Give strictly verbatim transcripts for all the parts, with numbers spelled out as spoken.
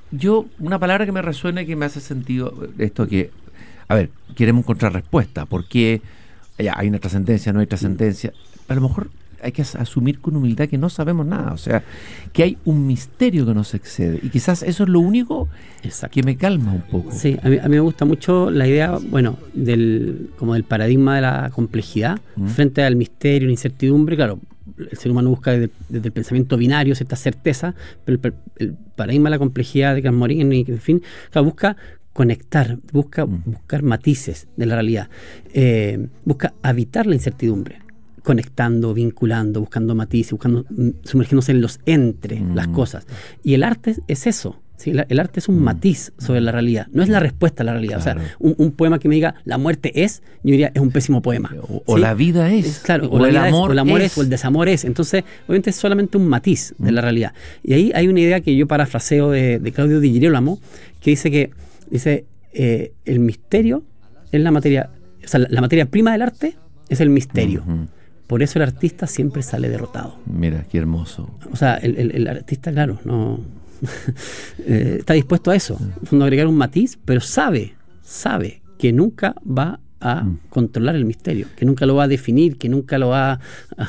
yo, una palabra que me resuena y que me hace sentido, esto que, a ver, queremos encontrar respuesta, ¿por qué ya, hay una trascendencia, no hay trascendencia? A lo mejor hay que as- asumir con humildad que no sabemos nada, o sea, que hay un misterio que nos excede, y quizás eso es lo único Exacto. que me calma un poco. Sí, a mí, a mí me gusta mucho la idea, bueno, del como del paradigma de la complejidad Mm. frente al misterio, la incertidumbre. Claro, el ser humano busca desde, desde el pensamiento binario cierta certeza, pero el, per- el paradigma de la complejidad de Morin, y en fin, claro, busca conectar, busca Mm. buscar matices de la realidad, eh, busca habitar la incertidumbre, conectando, vinculando, buscando matices, buscando mm, sumergiéndose en los entre Mm. las cosas. Y el arte es eso. ¿Sí? La- El arte es un Mm. matiz sobre la realidad, no es la respuesta a la realidad. Claro. O sea, un, un poema que me diga la muerte es, yo diría es un pésimo poema. O, o ¿sí? la vida es, Es, claro, o, o, la el vida es, amor o el amor es, es. o el desamor es. Entonces, obviamente es solamente un matiz de Mm. la realidad. Y ahí hay una idea que yo parafraseo de, de Claudio Di Girolamo, que dice que dice eh, el misterio es la materia, o sea, la, la materia prima del arte es el misterio. Ujú. Por eso el artista siempre sale derrotado. Mira, qué hermoso. O sea, el, el- el artista, claro, no eh, está dispuesto a eso, a agregar un matiz, pero sabe, sabe que nunca va a Mm. controlar el misterio, que nunca lo va a definir, que nunca lo va a,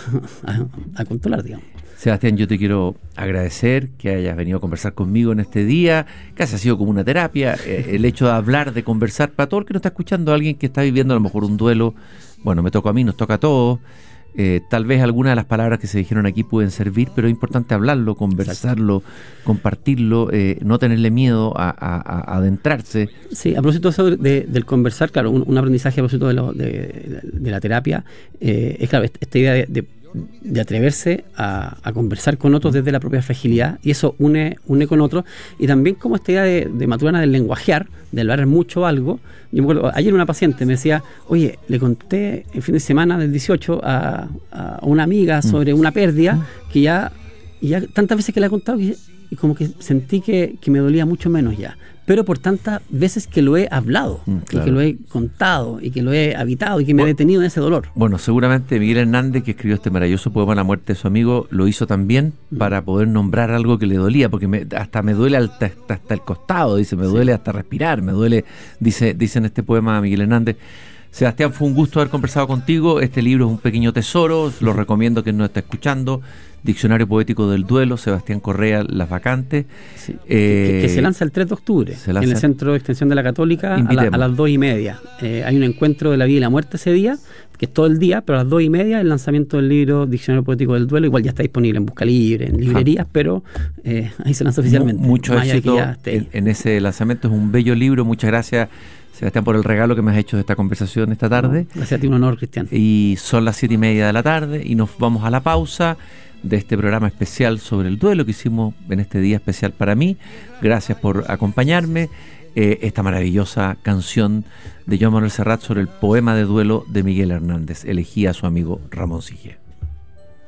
a- a controlar, digamos. Sebastián, yo te quiero agradecer que hayas venido a conversar conmigo en este día, casi ha sido como una terapia, eh, el hecho de hablar, de conversar, para todo el que nos está escuchando, alguien que está viviendo a lo mejor un duelo, bueno, me toca a mí, nos toca a todos, eh, tal vez algunas de las palabras que se dijeron aquí pueden servir, pero es importante hablarlo, conversarlo, compartirlo, eh, no tenerle miedo a, a- a adentrarse. Sí, a propósito de eso de- del conversar, claro, un, un aprendizaje a propósito de, lo- de- de la terapia, eh, es claro, est- esta idea de, de- de atreverse a, a conversar con otros desde la propia fragilidad, y eso une, une con otros, y también como esta idea de, de Maturana del lenguajear, de hablar mucho algo. Yo me acuerdo, ayer una paciente me decía, oye, le conté el fin de semana del dieciocho a, a una amiga sobre una pérdida que ya, y ya tantas veces que le he contado que, y como que sentí que, que me dolía mucho menos ya, pero por tantas veces que lo he hablado, Mm, claro. y que lo he contado, y que lo he habitado, y que me he Bueno, detenido en ese dolor. Bueno, seguramente Miguel Hernández, que escribió este maravilloso poema La muerte de su amigo, lo hizo también para poder nombrar algo que le dolía, porque me- hasta me duele hasta, hasta, hasta el costado, dice, me duele hasta respirar, me duele, dice, dice en este poema Miguel Hernández. Sebastián, fue un gusto haber conversado contigo. Este libro es un pequeño tesoro, lo recomiendo que nos está escuchando. Diccionario Poético del Duelo, Sebastián Correa, Las Vacantes. Sí, Eh, que, que se lanza el tres de octubre se lanza- en el Centro de Extensión de la Católica a, la- Invitemos. a las dos y media. Eh, hay un encuentro de la vida y la muerte ese día, que es todo el día, pero a las dos y media el lanzamiento del libro Diccionario Poético del Duelo. Igual ya está disponible en Busca Libre, en librerías, pero eh, ahí se lanza oficialmente. Mu- Mucho más allá de que éxito ya esté ahí. en, en ese lanzamiento. Es un bello libro. Muchas gracias, Sebastián, por el regalo que me has hecho de esta conversación esta tarde. Gracias a ti, un honor, Cristian. Y son las siete y media de la tarde y nos vamos a la pausa de este programa especial sobre el duelo que hicimos en este día especial para mí. Gracias por acompañarme. Eh, esta maravillosa canción de Joan Manuel Serrat sobre el poema de duelo de Miguel Hernández, elegía a su amigo Ramón Sigue.